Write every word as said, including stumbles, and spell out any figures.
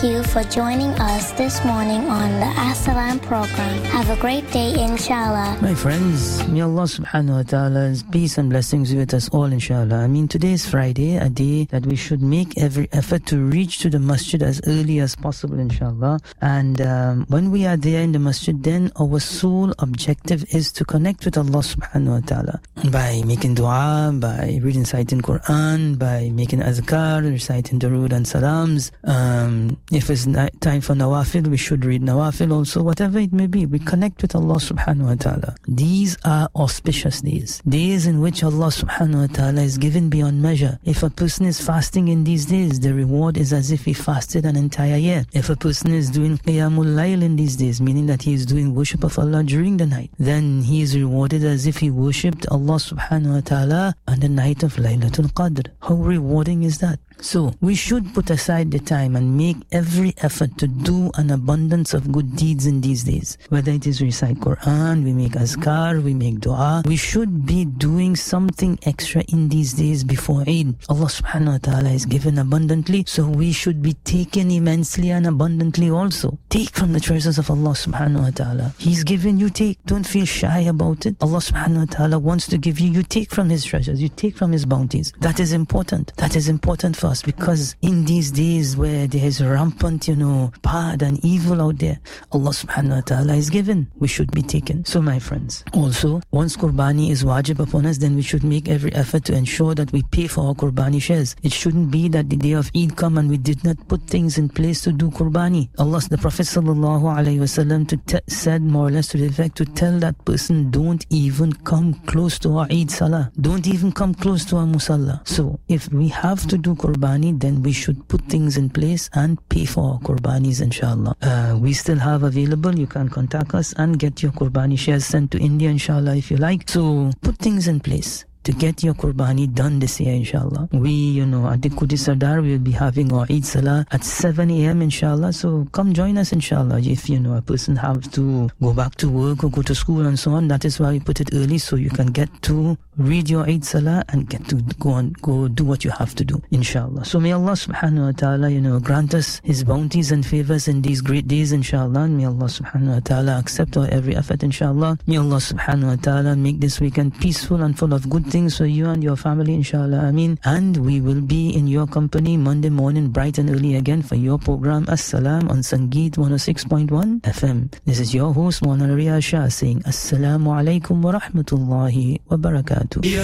Thank you for joining us this morning on the As-Salam program. Have a great day, inshallah. My friends, may Allah subhanahu wa ta'ala's peace and blessings be with us all, inshallah. I mean, today is Friday, a day that we should make every effort to reach to the masjid as early as possible, inshallah. And um, when we are there in the masjid, then our sole objective is to connect with Allah subhanahu wa ta'ala by making dua, by reading, reciting Quran, by making azkar, reciting durood and salams. Um, if it's time for nawafil, we should read nawafil also, whatever it may be. We connect with Allah subhanahu wa ta'ala. These are auspicious days, days in which Allah subhanahu wa ta'ala is given beyond measure. If a person is fasting in these days, the reward is as if he fasted an entire year. If a person is doing qiyamul layl in these days, meaning that he is doing worship of Allah during the night, then he is rewarded as if he worshipped Allah subhanahu wa ta'ala on the night of Laylatul Qadr. How rewarding is that? So we should put aside the time and make every effort to do an abundance of good deeds in these days. Whether it is recite Quran, we make azkar, we make dua, we should be doing something extra in these days before Eid. Allah subhanahu wa ta'ala is given abundantly, so we should be taken immensely and abundantly also. Take from the treasures of Allah subhanahu wa ta'ala. He's given, you take. Don't feel shy about it. Allah subhanahu wa ta'ala wants to give you, you take from His treasures, you take from His bounties. That is important. That is important for us, because in these days where there is rampant, you know, bad and evil out there, Allah subhanahu wa ta'ala is given. We should be taken. So my friends, also, once Qurbani is wajib upon us, then we should make every effort to ensure that we pay for our Qurbani shares. It shouldn't be that the day of Eid come and we did not put things in place to do Qurbani. Allah, the Prophet sallallahu alaihi wasallam to te- said more or less to the effect to tell that person, don't even come close to our Eid Salah. Don't even come close to our Musalla. So if we have to do Qurbani, then we should put things in place and pay for our Qurbanis, inshallah. Uh, we still have available, you can contact us and get your Qurbani shares sent to India, inshallah, if you like. So put things in place to get your Qurbani done this year, inshallah. We, you know, at the Qudi Sardar, we will be having our Eid Salah at seven a.m. inshallah. So come join us, inshallah. If, you know, a person have to go back to work or go to school and so on, that is why we put it early, so you can get to read your Eid Salah and get to go and go do what you have to do, inshallah. So may Allah subhanahu wa ta'ala, you know, grant us His bounties and favors in these great days, inshallah. And may Allah subhanahu wa ta'ala accept our every effort, inshallah. May Allah subhanahu wa ta'ala make this weekend peaceful and full of good things for you and your family, inshallah. Ameen. And we will be in your company Monday morning bright and early again for your program As-Salam on Sangeet one oh six point one F M. This is your host Maulana Riyaz Shah saying Assalamu alaikum wa rahmatullahi wa barakatuh.